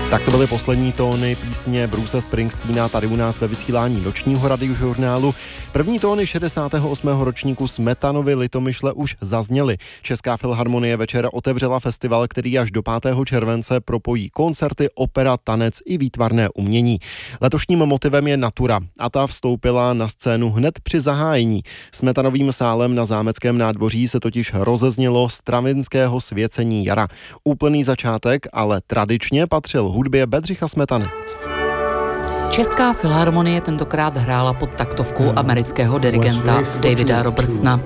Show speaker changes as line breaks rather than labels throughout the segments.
Tak to byly poslední tóny písně Bruce Springsteena tady u nás ve vysílání nočního radiožurnálu. První tóny 68. ročníku Smetanovy Litomyšle už zazněly. Česká filharmonie večer otevřela festival, který až do 5. července propojí koncerty, opera, tanec i výtvarné umění. Letošním motivem je natura a ta vstoupila na scénu hned při zahájení. Smetanovým sálem na Zámeckém nádvoří se totiž rozeznělo stravinského svěcení jara. Úplný začátek ale tradičně patřil hudbě Bedřicha Smetany.
Česká filharmonie tentokrát hrála pod taktovkou amerického dirigenta Davida Robertsona.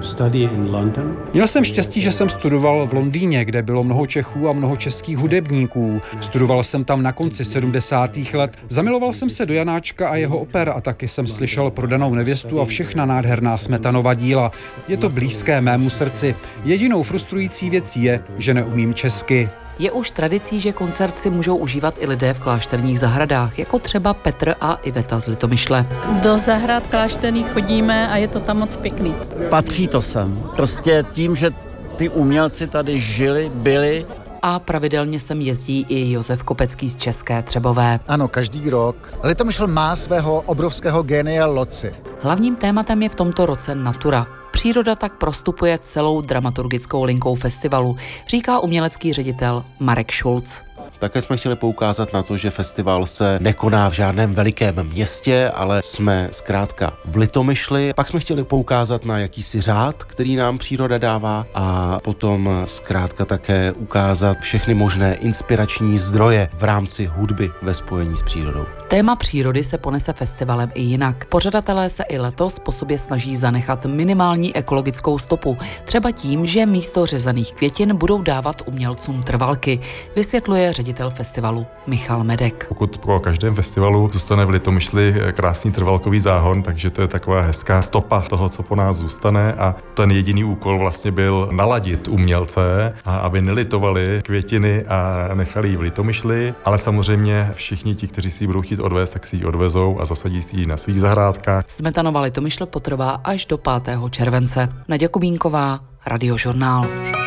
Měl jsem štěstí, že jsem studoval v Londýně, kde bylo mnoho Čechů a mnoho českých hudebníků. Studoval jsem tam na konci 70. let. Zamiloval jsem se do Janáčka a jeho oper a taky jsem slyšel Prodanou nevěstu a všechna nádherná Smetanova díla. Je to blízké mému srdci. Jedinou frustrující věcí je, že neumím česky.
Je už tradicí, že koncert si můžou užívat i lidé v klášterních zahradách, jako třeba Petr a Iveta z Litomyšle.
Do zahrad klášterních chodíme a je to tam moc pěkný.
Patří to sem. Prostě tím, že ty umělci tady žili, byli.
A pravidelně sem jezdí i Josef Kopecký z České Třebové.
Ano, každý rok. Litomyšl má svého obrovského génia Loci.
Hlavním tématem je v tomto roce natura. Příroda tak prostupuje celou dramaturgickou linkou festivalu, říká umělecký ředitel Marek Šulc.
Také jsme chtěli poukázat na to, že festival se nekoná v žádném velikém městě, ale jsme zkrátka v Litomyšli. Pak jsme chtěli poukázat na jakýsi řád, který nám příroda dává, a potom zkrátka také ukázat všechny možné inspirační zdroje v rámci hudby ve spojení s přírodou.
Téma přírody se ponese festivalem i jinak. Pořadatelé se i letos po sobě snaží zanechat minimální ekologickou stopu, třeba tím, že místo řezaných květin budou dávat umělcům trvalky, vysvětluje ředitel festivalu Michal Medek.
Pokud po každém festivalu zůstane v Litomyšli krásný trvalkový záhon, takže to je taková hezká stopa toho, co po nás zůstane, a ten jediný úkol vlastně byl naladit umělce, aby nelitovali květiny a nechali ji v Litomyšli, ale samozřejmě všichni ti, kteří si ji budou chtít odvést, tak si ji odvezou a zasadí si ji na svých zahrádkách.
Smetanova Litomyšl potrvá až do 5. července. Naděja Kubínková, Radiožurnál.